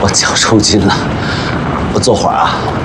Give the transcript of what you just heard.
脚抽筋了，我坐会儿啊。